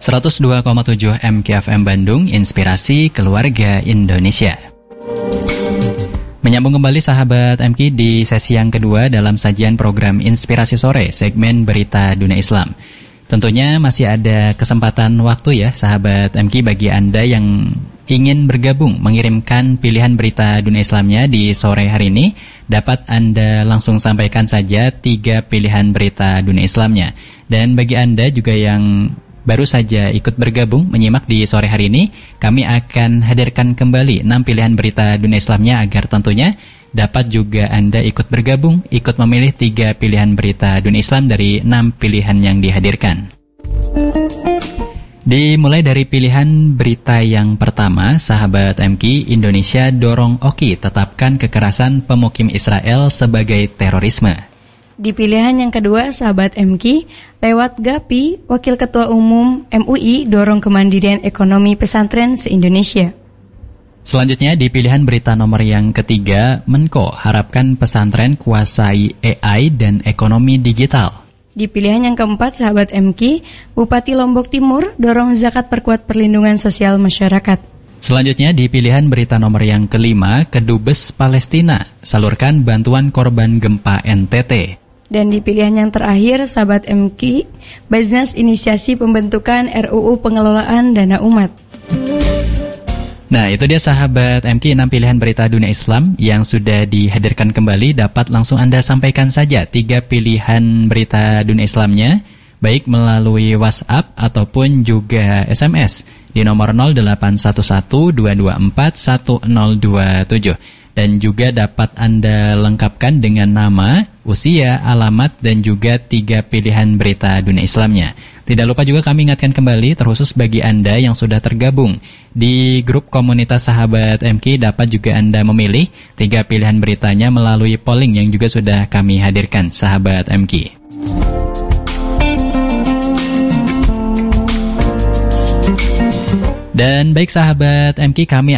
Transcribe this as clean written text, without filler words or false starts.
102,7 MKFM Bandung, Inspirasi Keluarga Indonesia. Menyambung kembali sahabat MK di sesi yang kedua dalam sajian program Inspirasi Sore, segmen Berita Dunia Islam. Tentunya masih ada kesempatan waktu ya sahabat MK bagi Anda yang ingin bergabung mengirimkan pilihan berita dunia Islamnya di sore hari ini. Dapat Anda langsung sampaikan saja 3 pilihan berita dunia Islamnya. Dan bagi Anda juga yang baru saja ikut bergabung menyimak di sore hari ini, kami akan hadirkan kembali 6 pilihan berita dunia Islamnya agar tentunya dapat juga Anda ikut bergabung, ikut memilih 3 pilihan berita dunia Islam dari 6 pilihan yang dihadirkan. Dimulai dari pilihan berita yang pertama, sahabat MK, Indonesia dorong Oki tetapkan kekerasan pemukim Israel sebagai terorisme. Di pilihan yang kedua, sahabat MK, lewat GAPI, Wakil Ketua Umum MUI dorong kemandirian ekonomi pesantren se-Indonesia. Selanjutnya di pilihan berita nomor yang ketiga, Menko harapkan pesantren kuasai AI dan ekonomi digital. Di pilihan yang keempat, sahabat MK, Bupati Lombok Timur dorong zakat perkuat perlindungan sosial masyarakat. Selanjutnya di pilihan berita nomor yang kelima, Kedubes Palestina salurkan bantuan korban gempa NTT. Dan di pilihan yang terakhir, sahabat MK, Basnas inisiasi pembentukan RUU pengelolaan dana umat. Nah, itu dia sahabat MK 6 pilihan berita dunia Islam yang sudah dihadirkan kembali. Dapat langsung Anda sampaikan saja 3 pilihan berita dunia Islamnya, baik melalui WhatsApp ataupun juga SMS di nomor 0811-224-1027. Dan juga dapat Anda lengkapkan dengan nama, usia, alamat, dan juga 3 pilihan berita dunia Islamnya. Tidak lupa juga kami ingatkan kembali, terkhusus bagi Anda yang sudah tergabung di grup komunitas sahabat MK, dapat juga Anda memilih 3 pilihan beritanya melalui polling yang juga sudah kami hadirkan, sahabat MK. Dan baik sahabat MK, kami